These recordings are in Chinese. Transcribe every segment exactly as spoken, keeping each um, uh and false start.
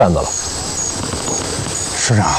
担子了。 师长，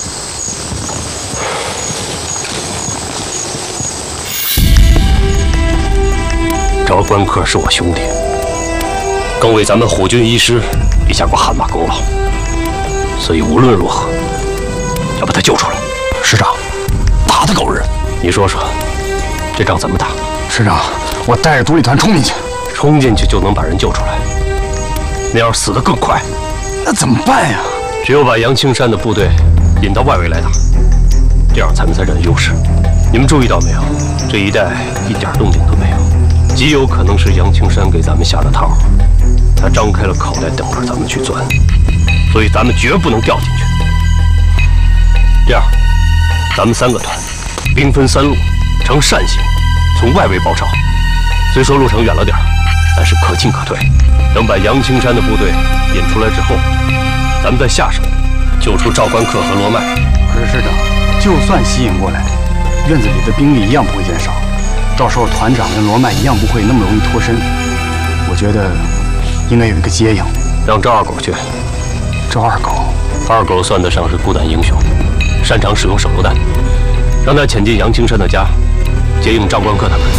赵关客是我兄弟，更为咱们虎军一师立下过汗马功劳，所以无论如何要把他救出来。 师长，打得狗日！ 你说说，这仗怎么打？ 师长，我带着独立团冲进去， 冲进去就能把人救出来，那样死得更快。 那怎么办呀？ 只有把杨青山的部队引到外围来打，这样才能再占优势。你们注意到没有？这一带一点动静都没有，极有可能是杨青山给咱们下的套。他张开了口袋，等着咱们去钻，所以咱们绝不能掉进去。这样，咱们三个团兵分三路，呈扇形，从外围包抄。虽说路程远了点，但是可进可退。等把杨青山的部队引出来之后，咱们再下手，救出赵关客和罗麦。 可是师长，就算吸引过来，院子里的兵力一样不会减少，到时候团长跟罗麦一样不会那么容易脱身。我觉得应该有一个接应， 让赵二狗去。 赵二狗， 二狗算得上是孤胆英雄，擅长使用手榴弹，让他潜进杨青山的家，接应赵关客他们。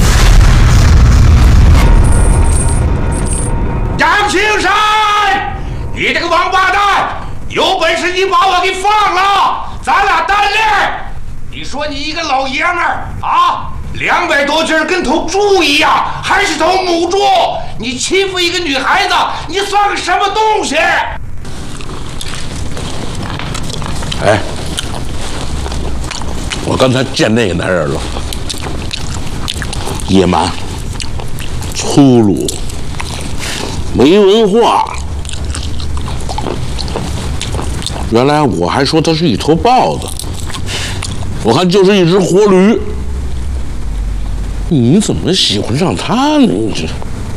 杨青山，你这个王八蛋，有本事你把我给放了，咱俩单练。你说你一个老爷们儿啊，两百多斤跟头猪一样，还是头母猪，你欺负一个女孩子，你算个什么东西？ 哎，我刚才见那个男人了，野蛮、粗鲁、没文化。原来我还说他是一头豹子，我看就是一只活驴。你怎么喜欢上他呢？你这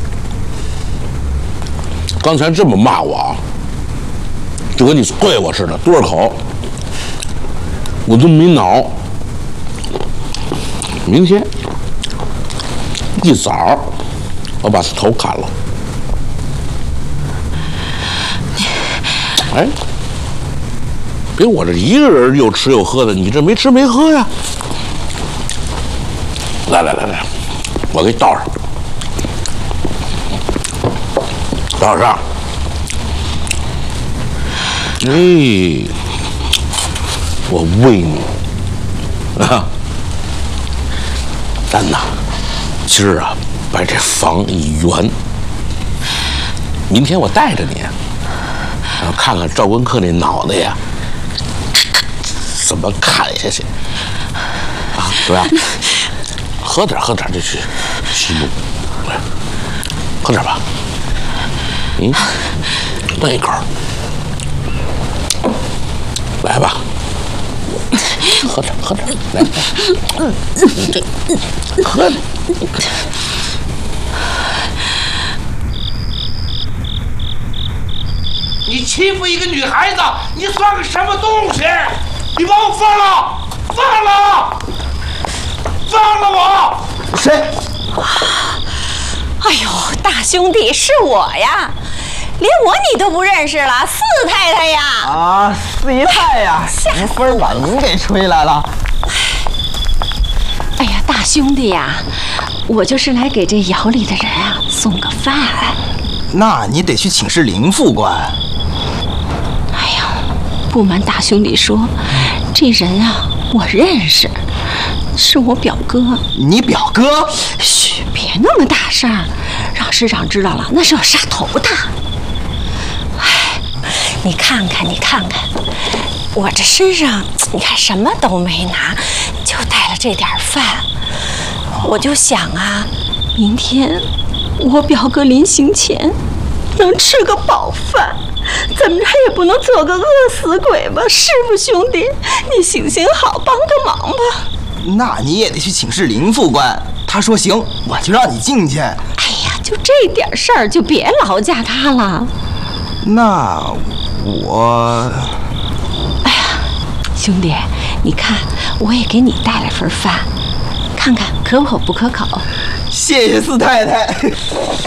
刚才这么骂我啊，就跟你对我似的，多少口，我都没恼。明天一早我把他头砍了。哎，别我这一个人又吃又喝的，你这没吃没喝呀？来来来来，我给你倒上，倒上。哎，我喂你啊！咱呐，今儿啊，把这房一圆，明天我带着你，然后看看赵文克那脑袋呀，怎么砍下去啊？怎么样？喝点喝点就去息怒，喝点吧。嗯，那一口，来吧，喝点喝点，来，你这喝。 你欺负一个女孩子，你算个什么东西？你把我放了，放了！放了我！ 谁？ 哎呦，大兄弟，是我呀！连我你都不认识了，四太太呀！ 啊，四姨太呀，您风把您给吹来了。 哎呀，大兄弟呀，我就是来给这窑里的人啊送个饭。 那你得去请示林副官。 哎呀，不瞒大兄弟说，这人啊我认识。是我表哥。 你表哥？ 嘘，别那么大声儿，让师长知道了那是要杀头的。哎，你看看，你看看，我这身上你看什么都没拿，就带了这点饭。我就想啊，明天我表哥临行前能吃个饱饭，怎么着也不能做个饿死鬼吧？是不，兄弟？你行行好，帮个忙吧。 那你也得去请示林副官，他说行，我就让你进去。 哎呀，就这点事儿，就别劳驾他了。 那我…… 哎呀，兄弟，你看，我也给你带来份饭，看看可口不可口？ 谢谢四太太。